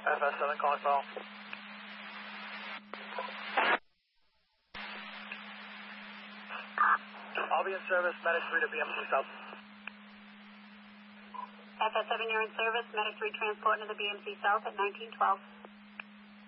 FS7 calling call. I'll be in service, medic 3 to BMC South. FS7, you're in service, medic 3 transporting to the BMC South at 1912.